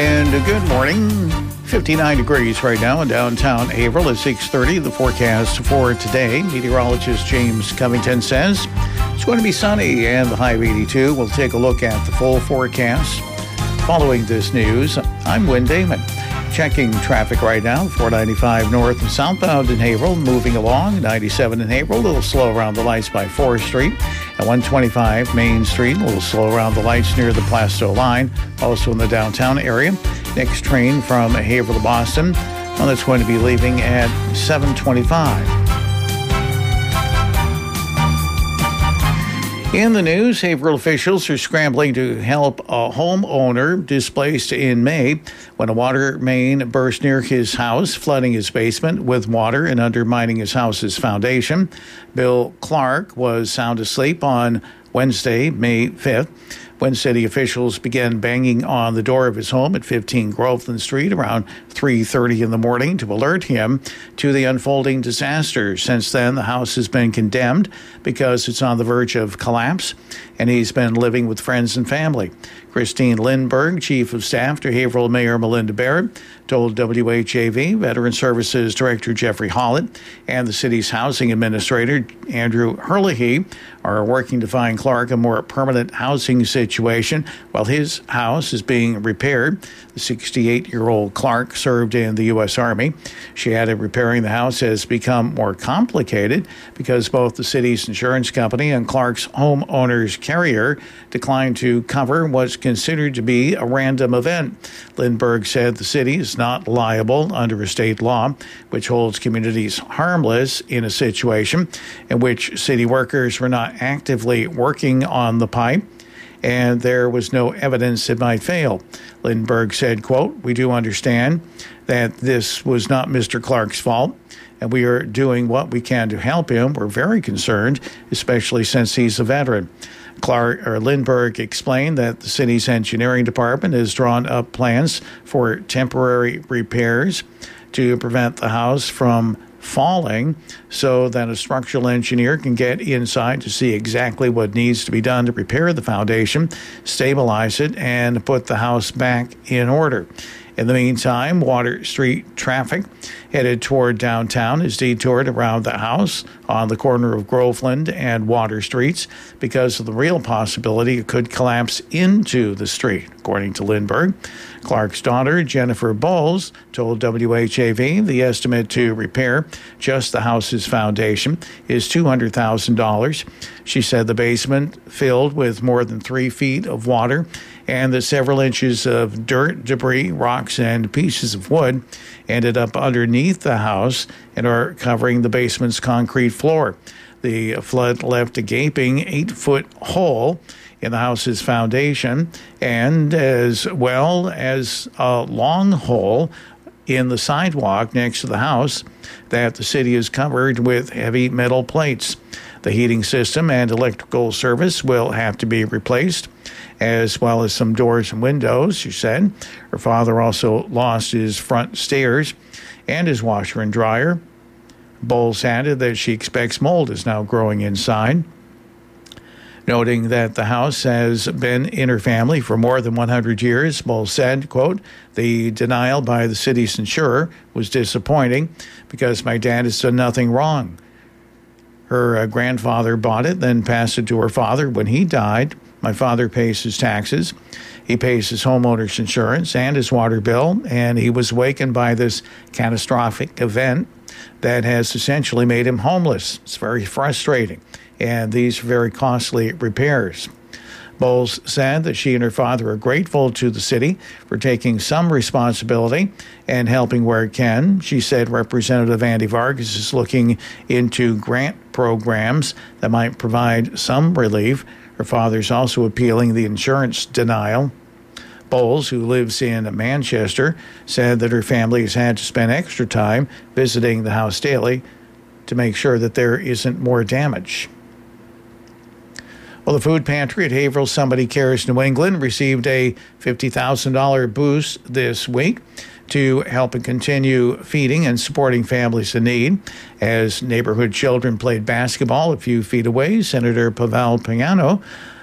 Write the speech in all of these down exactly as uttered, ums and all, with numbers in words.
And a good morning. fifty-nine degrees right now in downtown Haverhill at six thirty. The forecast for today, meteorologist James Covington says it's going to be sunny and the high of eighty-two. We'll take a look at the full forecast. Following this news, I'm Wynn Damon. Checking traffic right now, four ninety-five north and southbound in Haverhill, moving along. ninety-seven in Haverhill, a little slow around the lights by fourth Street. At one twenty-five Main Street, a little slow around the lights near the Plasto line, also in the downtown area. Next train from Haverhill to Boston, one that's going to be leaving at seven twenty-five. In the news, Haverhill officials are scrambling to help a homeowner displaced in May when a water main burst near his house, flooding his basement with water and undermining his house's foundation. Bill Clark was sound asleep on Wednesday, May fifth, when city officials began banging on the door of his home at fifteen Groveland Street around three thirty in the morning to alert him to the unfolding disaster. Since then, the house has been condemned because it's on the verge of collapse, and he's been living with friends and family. Christine Lindberg, Chief of Staff to Haverhill Mayor Melinda Barrett, told W H A V Veteran Services Director Jeffrey Hollett and the city's housing administrator Andrew Herlihy are working to find Clark a more permanent housing situation while his house is being repaired. The sixty-eight-year-old Clark served in the U S Army. She added repairing the house has become more complicated because both the city's insurance company and Clark's homeowner's carrier declined to cover what's considered to be a random event. Lindberg said the city is not liable under a state law, which holds communities harmless in a situation in which city workers were not actively working on the pipe and there was no evidence it might fail. Lindberg said, quote, "We do understand that this was not Mister Clark's fault, and we are doing what we can to help him. We're very concerned, especially since he's a veteran." Clark or Lindberg explained that the city's engineering department has drawn up plans for temporary repairs to prevent the house from falling so that a structural engineer can get inside to see exactly what needs to be done to repair the foundation, stabilize it, and put the house back in order. In the meantime, Water Street traffic headed toward downtown is detoured around the house on the corner of Groveland and Water Streets because of the real possibility it could collapse into the street, according to Lindberg. Clark's daughter, Jennifer Bowles, told W H A V the estimate to repair just the house's foundation is two hundred thousand dollars. She said the basement filled with more than three feet of water and the several inches of dirt, debris, rocks, and pieces of wood ended up underneath the house and are covering the basement's concrete floor. The flood left a gaping eight-foot hole in the house's foundation and as well as a long hole in the sidewalk next to the house that the city has covered with heavy metal plates. The heating system and electrical service will have to be replaced, as well as some doors and windows, she said. Her father also lost his front stairs and his washer and dryer. Bowles added that she expects mold is now growing inside. Noting that the house has been in her family for more than one hundred years, Bowles said, quote, "The denial by the city's insurer was disappointing because my dad has done nothing wrong. Her uh, grandfather bought it, then passed it to her father when he died. My father pays his taxes. He pays his homeowner's insurance and his water bill, and he was awakened by this catastrophic event that has essentially made him homeless. It's very frustrating, and these are very costly repairs." Bowles said that she and her father are grateful to the city for taking some responsibility and helping where it can. She said Representative Andy Vargas is looking into grant programs that might provide some relief. Her father's also appealing the insurance denial. Bowles, who lives in Manchester, said that her family has had to spend extra time visiting the house daily to make sure that there isn't more damage. Well, the food pantry at Haverhill Somebody Cares New England received a fifty thousand dollars boost this week to help and continue feeding and supporting families in need. As neighborhood children played basketball a few feet away, Senator Pavel Pagano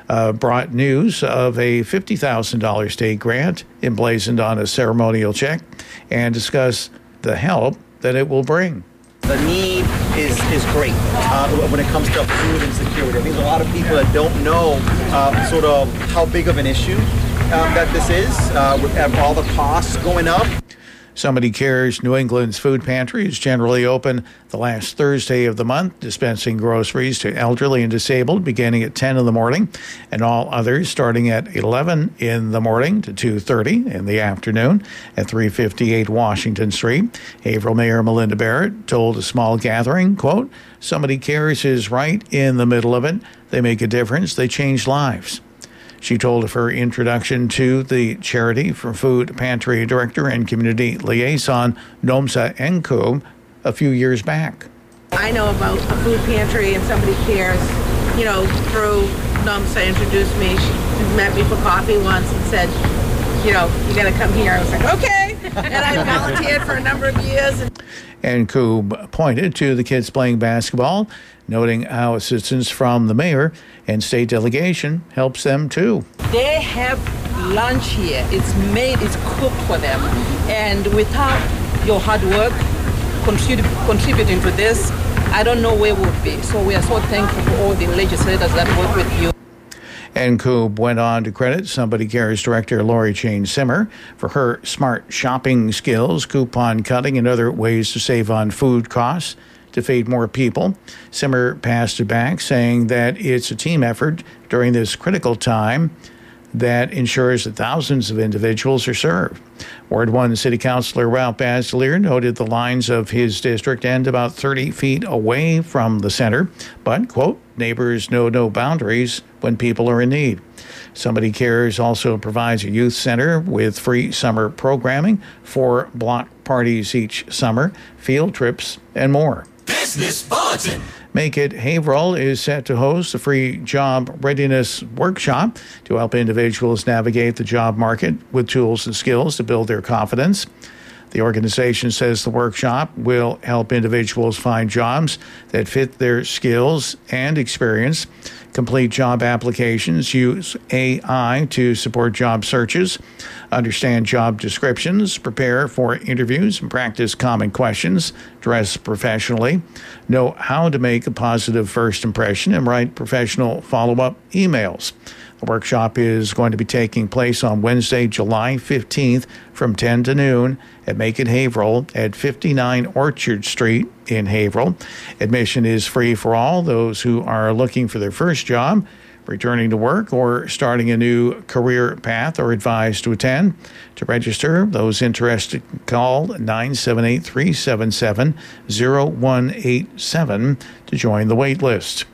uh, brought news of a fifty thousand dollars state grant emblazoned on a ceremonial check and discussed the help that it will bring. The need is, is great uh, when it comes to food insecurity. I think there's a lot of people that don't know uh, sort of how big of an issue um, that this is uh, with all the costs going up. Somebody Cares New England's food pantry is generally open the last Thursday of the month, dispensing groceries to elderly and disabled beginning at ten in the morning, and all others starting at eleven in the morning to two thirty in the afternoon at three fifty-eight Washington Street. Haverhill Mayor Melinda Barrett told a small gathering, quote, "Somebody Cares is right in the middle of it. They make a difference. They change lives." She told of her introduction to the charity for food pantry director and community liaison Nomsa Nku a few years back. I know about a food pantry and Somebody Cares, you know, through Nomsa introduced me. She met me for coffee once and said, you know, you got to come here. I was like, okay. And I volunteered for a number of years. And Koob pointed to the kids playing basketball, noting how assistance from the mayor and state delegation helps them too. They have lunch here. It's made, it's cooked for them. And without your hard work contrib- contributing to this, I don't know where we would be. So we are so thankful for all the legislators that work with you. And Koob went on to credit Somebody Cares director Lori Jane Simmer for her smart shopping skills, coupon cutting, and other ways to save on food costs to feed more people. Simmer passed it back, saying that it's a team effort during this critical time that ensures that thousands of individuals are served. Ward one City Councilor Ralph Basilier noted the lines of his district end about thirty feet away from the center, but, quote, neighbors know no boundaries when people are in need. Somebody Cares also provides a youth center with free summer programming, four block parties each summer, field trips, and more. Business Bulletin. Make It Haverhill is set to host a free job readiness workshop to help individuals navigate the job market with tools and skills to build their confidence. The organization says the workshop will help individuals find jobs that fit their skills and experience, complete job applications, use A I to support job searches, understand job descriptions, prepare for interviews, and practice common questions, dress professionally, know how to make a positive first impression, and write professional follow-up emails. The workshop is going to be taking place on Wednesday, July fifteenth from ten to noon at Make It Haverhill at fifty-nine Orchard Street in Haverhill. Admission is free for all those who are looking for their first job, returning to work, or starting a new career path are advised to attend. To register, those interested call nine seven eight, three seven seven, zero one eight seven to join the wait list.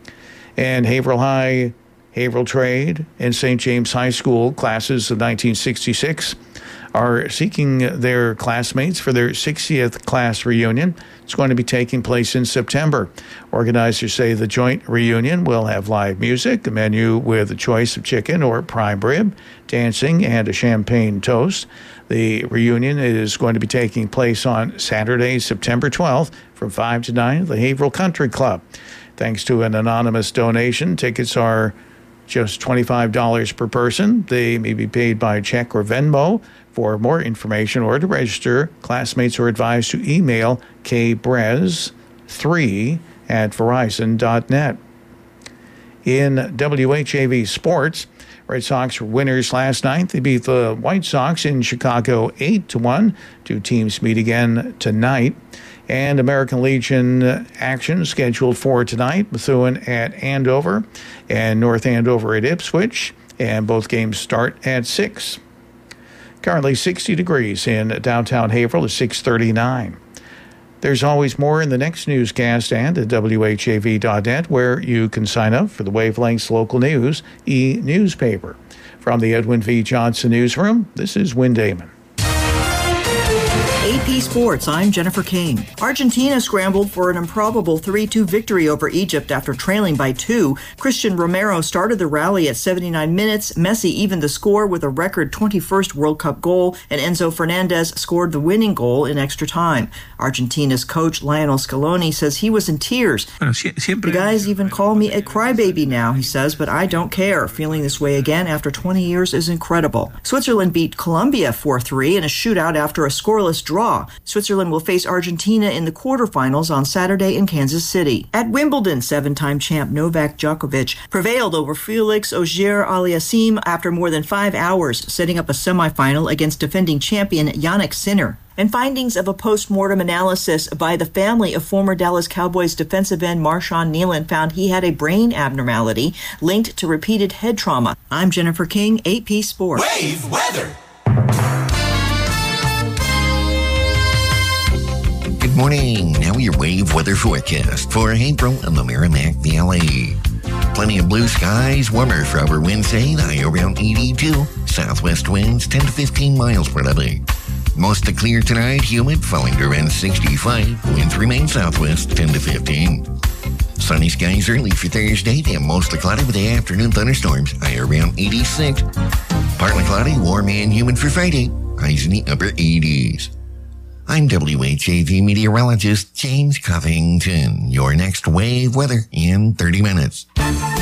And Haverhill High, Haverhill Trade, and Saint James High School classes of nineteen sixty-six are seeking their classmates for their sixtieth class reunion. It's going to be taking place in September. Organizers say the joint reunion will have live music, a menu with a choice of chicken or prime rib, dancing, and a champagne toast. The reunion is going to be taking place on Saturday, September twelfth from five to nine at the Haverhill Country Club. Thanks to an anonymous donation, tickets are just twenty-five dollars per person. They may be paid by check or Venmo. For more information or to register, classmates are advised to email k brez three at verizon dot net. In W H A V sports, Red Sox were winners last night. They beat the White Sox in Chicago eight to one. Two teams meet again tonight. And American Legion action scheduled for tonight. Methuen at Andover and North Andover at Ipswich. And both games start at six. Currently sixty degrees in downtown Haverhill at six thirty-nine. There's always more in the next newscast and at W H A V dot net, where you can sign up for the Wavelengths Local News e-newspaper. From the Edwin V. Johnson Newsroom, this is Win Damon. A P Sports, I'm Jennifer King. Argentina scrambled for an improbable three two victory over Egypt after trailing by two. Christian Romero started the rally at seventy-nine minutes. Messi evened the score with a record twenty-first World Cup goal, and Enzo Fernandez scored the winning goal in extra time. Argentina's coach Lionel Scaloni says he was in tears. The guys even call me a crybaby now, he says, but I don't care. Feeling this way again after twenty years is incredible. Switzerland beat Colombia four three in a shootout after a scoreless draw. Switzerland will face Argentina in the quarterfinals on Saturday in Kansas City. At Wimbledon, seven-time champ Novak Djokovic prevailed over Felix Auger-Aliassime after more than five hours, setting up a semifinal against defending champion Jannik Sinner. And findings of a post-mortem analysis by the family of former Dallas Cowboys defensive end Marshawn Nealon found he had a brain abnormality linked to repeated head trauma. I'm Jennifer King, A P Sports. Wave weather. Good morning. Now your wave weather forecast for April in the Merrimack Valley. Plenty of blue skies, warmer for over Wednesday, high around eighty-two. Southwest winds ten to fifteen miles per hour. Mostly clear tonight, humid, falling to around sixty-five. Winds remain southwest ten to fifteen. Sunny skies early for Thursday, then mostly cloudy with the afternoon thunderstorms, high around eighty-six. Partly cloudy, warm and humid for Friday, highs in the upper eighties. I'm W H A V meteorologist James Covington. Your next wave weather in thirty minutes.